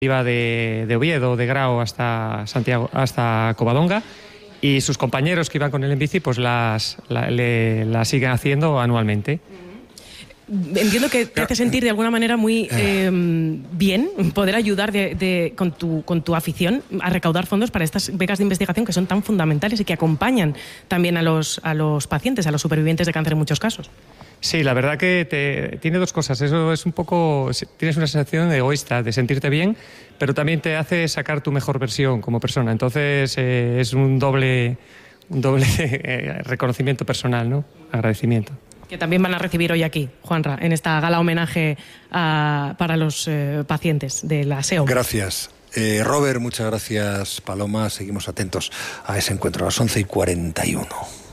Iba de Oviedo, de Grao hasta Santiago, hasta Covadonga, y sus compañeros que iban con él en bici pues la siguen haciendo anualmente. Entiendo que te hace sentir de alguna manera muy bien poder ayudar con tu afición a recaudar fondos para estas becas de investigación que son tan fundamentales y que acompañan también a los pacientes, a los supervivientes de cáncer en muchos casos. Sí, la verdad que tiene dos cosas. Eso es un poco... Tienes una sensación egoísta de sentirte bien, pero también te hace sacar tu mejor versión como persona. Entonces es un doble reconocimiento personal, ¿no? Agradecimiento. Que también van a recibir hoy aquí, Juanra, en esta gala homenaje para los pacientes de la SEOM. Gracias. Robert, muchas gracias, Paloma. Seguimos atentos a ese encuentro a las 11:41.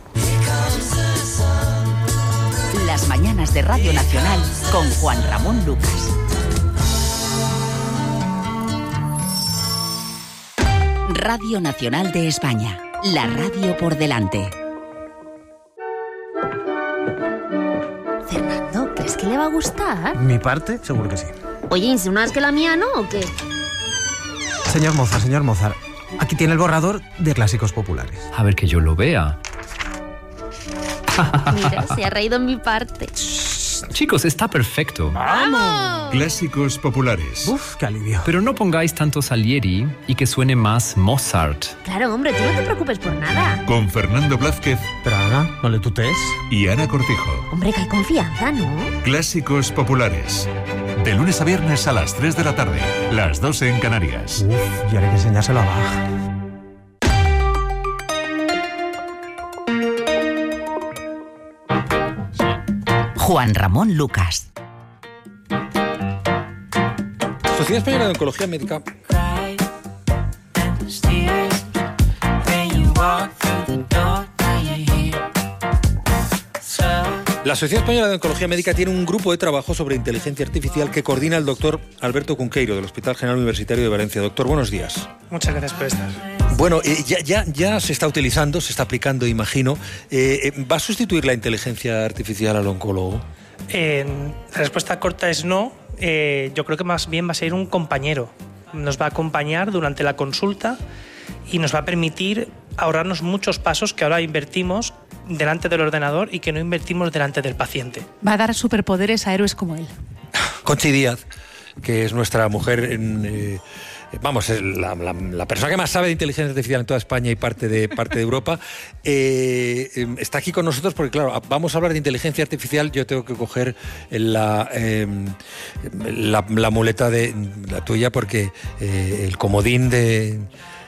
Las mañanas de Radio Nacional con Juan Ramón Lucas. Radio Nacional de España, la radio por delante. Fernando, ¿crees que le va a gustar? Mi parte, seguro que sí. Oye, ¿insinúas que la mía no o qué? Señor Mozart, aquí tiene el borrador de Clásicos Populares. A ver que yo lo vea. Mira, se ha reído en mi parte. Chicos, está perfecto. ¡Vamos! Clásicos Populares. Uf, qué alivio. Pero no pongáis tanto Salieri y que suene más Mozart. Claro, hombre, tú no te preocupes por nada. Con Fernando Blázquez. Pero Ana, no le tutees. Y Ana Cortijo. Hombre, que hay confianza, ¿no? Clásicos Populares. De lunes a viernes a las 3 de la tarde. Las 12 en Canarias. Uf, y ahora hay que enseñárselo a Bach. Juan Ramón Lucas. Sociedad Española de Oncología Médica. La Sociedad Española de Oncología Médica tiene un grupo de trabajo sobre inteligencia artificial que coordina el doctor Alberto Cunqueiro, del Hospital General Universitario de Valencia. Doctor, buenos días. Muchas gracias por estar. Bueno, ya se está utilizando, se está aplicando, imagino. ¿Va a sustituir la inteligencia artificial al oncólogo? La respuesta corta es no. Yo creo que más bien va a ser un compañero. Nos va a acompañar durante la consulta y nos va a permitir ahorrarnos muchos pasos que ahora invertimos delante del ordenador y que no invertimos delante del paciente. Va a dar superpoderes a héroes como él. Conchi Díaz, que es nuestra mujer es la persona que más sabe de inteligencia artificial en toda España y parte de Europa, está aquí con nosotros porque, claro, vamos a hablar de inteligencia artificial. Yo tengo que coger la muleta de la tuya porque el comodín de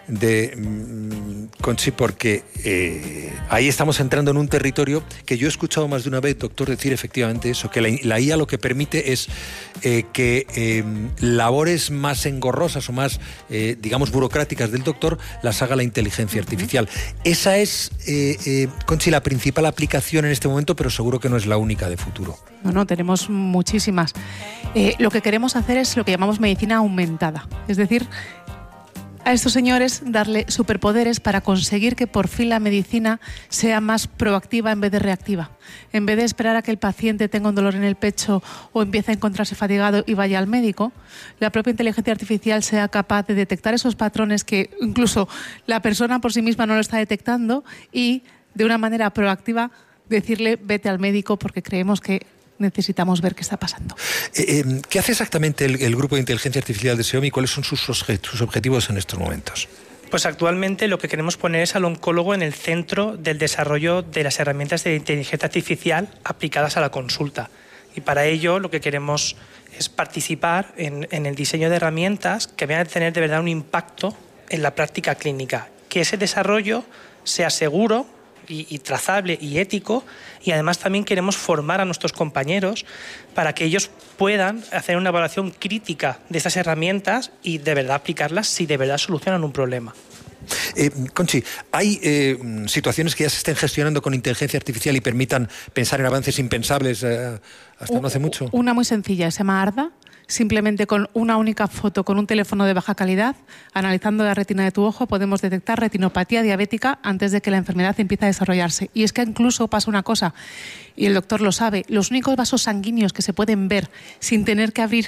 Conchi, porque ahí estamos entrando en un territorio que yo he escuchado más de una vez, doctor, decir efectivamente eso, que la IA lo que permite es que labores más engorrosas o más, digamos, burocráticas del doctor las haga la inteligencia artificial. Esa es, Conchi, la principal aplicación en este momento, pero seguro que no es la única de futuro. No, tenemos muchísimas. Lo que queremos hacer es lo que llamamos medicina aumentada, es decir, a estos señores darle superpoderes para conseguir que por fin la medicina sea más proactiva en vez de reactiva. En vez de esperar a que el paciente tenga un dolor en el pecho o empiece a encontrarse fatigado y vaya al médico, la propia inteligencia artificial sea capaz de detectar esos patrones que incluso la persona por sí misma no lo está detectando y de una manera proactiva decirle vete al médico porque creemos que necesitamos ver qué está pasando. ¿Qué hace exactamente el grupo de inteligencia artificial de SEOM y cuáles son sus objetivos en estos momentos? Pues actualmente lo que queremos poner es al oncólogo en el centro del desarrollo de las herramientas de inteligencia artificial aplicadas a la consulta. Y para ello lo que queremos es participar en el diseño de herramientas que vayan a tener de verdad un impacto en la práctica clínica. Que ese desarrollo sea seguro y trazable y ético, y además también queremos formar a nuestros compañeros para que ellos puedan hacer una evaluación crítica de estas herramientas y de verdad aplicarlas si de verdad solucionan un problema. Conchi, ¿hay situaciones que ya se estén gestionando con inteligencia artificial y permitan pensar en avances impensables hasta no hace mucho? Una muy sencilla, se llama ARDA. Simplemente con una única foto, con un teléfono de baja calidad, analizando la retina de tu ojo, podemos detectar retinopatía diabética antes de que la enfermedad empiece a desarrollarse. Y es que incluso pasa una cosa, y el doctor lo sabe, los únicos vasos sanguíneos que se pueden ver sin tener que abrir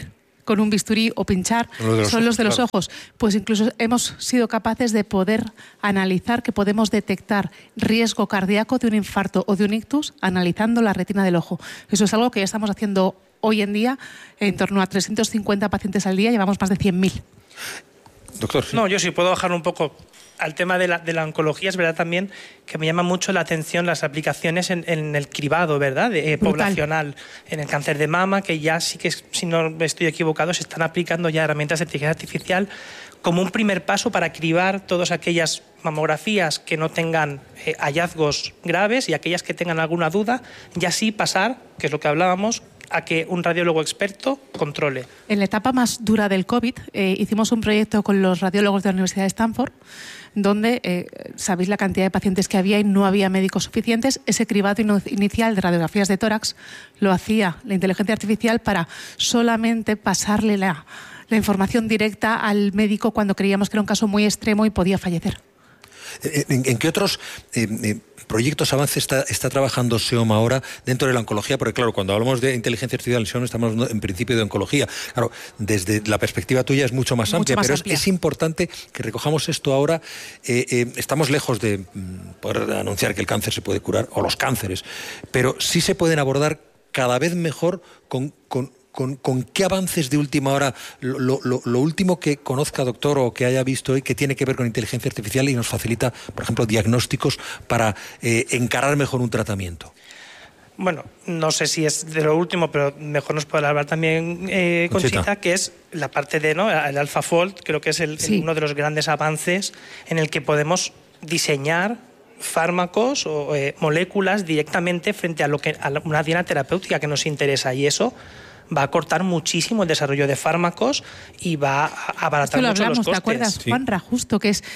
con un bisturí o pinchar son los de los ojos. Pues incluso hemos sido capaces de poder analizar que podemos detectar riesgo cardíaco de un infarto o de un ictus analizando la retina del ojo. Eso es algo que ya estamos haciendo hoy en día en torno a 350 pacientes al día, llevamos más de 100.000. Doctor, ¿sí? No, yo sí puedo bajar un poco al tema de la oncología. Es verdad también que me llama mucho la atención las aplicaciones en el cribado, ¿verdad? Poblacional, en el cáncer de mama, que ya sí que, si no estoy equivocado, se están aplicando ya herramientas de inteligencia artificial como un primer paso para cribar todas aquellas mamografías que no tengan hallazgos graves y aquellas que tengan alguna duda, y así pasar, que es lo que hablábamos, a que un radiólogo experto controle. En la etapa más dura del COVID hicimos un proyecto con los radiólogos de la Universidad de Stanford, donde sabéis la cantidad de pacientes que había y no había médicos suficientes. Ese cribado inicial de radiografías de tórax lo hacía la inteligencia artificial para solamente pasarle la información directa al médico cuando creíamos que era un caso muy extremo y podía fallecer. ¿En qué otros proyectos, avances está trabajando SEOM ahora dentro de la oncología? Porque claro, cuando hablamos de inteligencia artificial en SEOM estamos hablando en principio de oncología. Claro, desde la perspectiva tuya es mucho más amplia, pero es importante que recojamos esto ahora. Estamos lejos de poder anunciar que el cáncer se puede curar, o los cánceres, pero sí se pueden abordar cada vez mejor con qué avances de última hora, lo último que conozca, doctor, o que haya visto hoy que tiene que ver con inteligencia artificial y nos facilita, por ejemplo, diagnósticos para encarar mejor un tratamiento. Bueno, no sé si es de lo último, pero mejor nos puede hablar también Conchita, que es la parte de, ¿no?, el AlphaFold. Creo que es uno de los grandes avances en el que podemos diseñar fármacos o moléculas directamente frente a una diana terapéutica que nos interesa, y eso va a cortar muchísimo el desarrollo de fármacos y va a abaratar mucho los costes. ¿Te acuerdas, Juanra? Justo, que es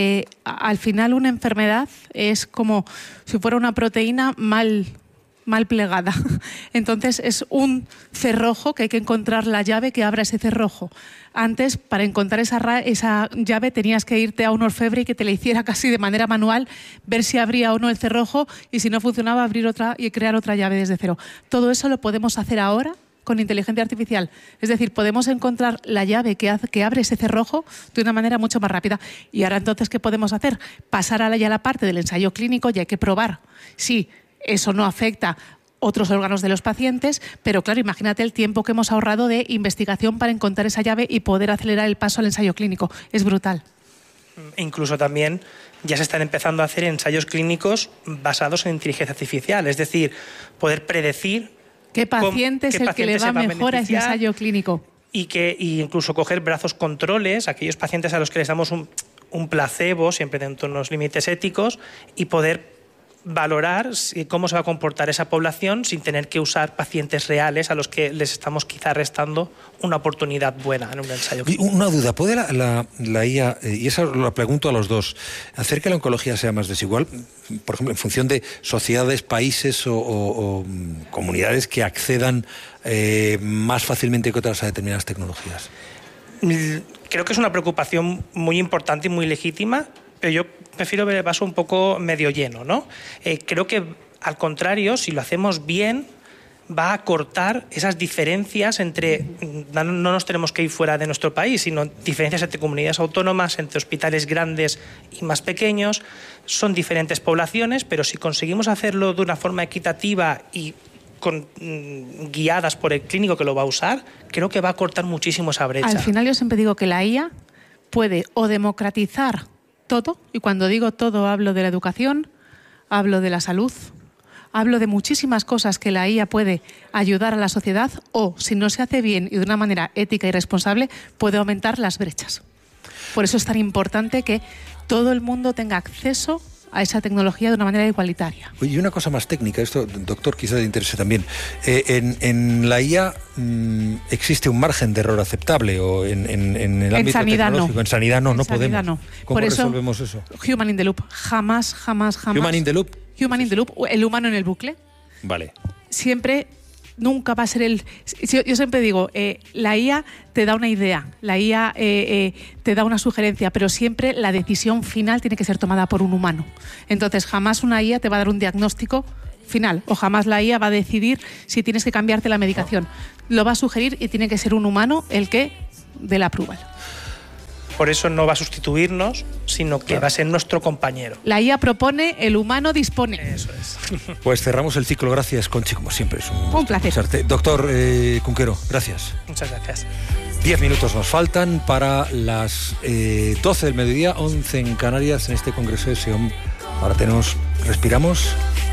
al final una enfermedad es como si fuera una proteína mal plegada. Entonces es un cerrojo que hay que encontrar la llave que abra ese cerrojo. Antes, para encontrar esa llave, tenías que irte a un orfebre y que te la hiciera casi de manera manual, ver si abría o no el cerrojo, y si no funcionaba, abrir otra y crear otra llave desde cero. Todo eso lo podemos hacer ahora con inteligencia artificial. Es decir, podemos encontrar la llave que abre ese cerrojo de una manera mucho más rápida. Y ahora entonces, ¿qué podemos hacer? Pasar a la parte del ensayo clínico, y hay que probar si eso no afecta otros órganos de los pacientes, pero claro, imagínate el tiempo que hemos ahorrado de investigación para encontrar esa llave y poder acelerar el paso al ensayo clínico. Es brutal. Incluso también ya se están empezando a hacer ensayos clínicos basados en inteligencia artificial, es decir, poder predecir ¿qué paciente es el que le va mejor a ese ensayo clínico? Y incluso coger brazos controles, aquellos pacientes a los que les damos un placebo, siempre dentro de unos límites éticos, y poder valorar cómo se va a comportar esa población sin tener que usar pacientes reales a los que les estamos quizá restando una oportunidad buena en un ensayo clínico. Una duda, ¿puede la IA, y esa lo pregunto a los dos, hacer que la oncología sea más desigual? Por ejemplo, en función de sociedades, países o comunidades que accedan más fácilmente que otras a determinadas tecnologías. Creo que es una preocupación muy importante y muy legítima, pero yo prefiero ver el vaso un poco medio lleno, ¿no? Creo que, al contrario, si lo hacemos bien, va a cortar esas diferencias entre... No nos tenemos que ir fuera de nuestro país, sino diferencias entre comunidades autónomas, entre hospitales grandes y más pequeños. Son diferentes poblaciones, pero si conseguimos hacerlo de una forma equitativa y guiadas por el clínico que lo va a usar, creo que va a cortar muchísimo esa brecha. Al final yo siempre digo que la IA puede o democratizar todo, y cuando digo todo hablo de la educación, hablo de la salud, hablo de muchísimas cosas que la IA puede ayudar a la sociedad, o si no se hace bien y de una manera ética y responsable, puede aumentar las brechas. Por eso es tan importante que todo el mundo tenga acceso a esa tecnología de una manera igualitaria. Oye, y una cosa más técnica, esto, doctor, quizá le interese también. En la IA existe un margen de error aceptable, o en el ámbito tecnológico. No. En sanidad no, en no sanidad podemos. No. ¿Cómo Por eso, resolvemos eso? Human in the loop. Jamás. Human in the loop. Human in the loop, el humano en el bucle. Vale. Siempre, nunca va a ser el... Yo siempre digo, la IA te da una idea, la IA te da una sugerencia, pero siempre la decisión final tiene que ser tomada por un humano. Entonces, jamás una IA te va a dar un diagnóstico final, o jamás la IA va a decidir si tienes que cambiarte la medicación. Lo va a sugerir y tiene que ser un humano el que dé la approval. Por eso no va a sustituirnos, sino que va a ser nuestro compañero. La IA propone, el humano dispone. Eso es. Pues cerramos el ciclo. Gracias, Conchi, como siempre. Es un placer. Escucharte. Doctor Cunquero, gracias. Muchas gracias. 10 minutos nos faltan para las 12 del mediodía, 11 en Canarias, en este congreso de SEOM. Ahora respiramos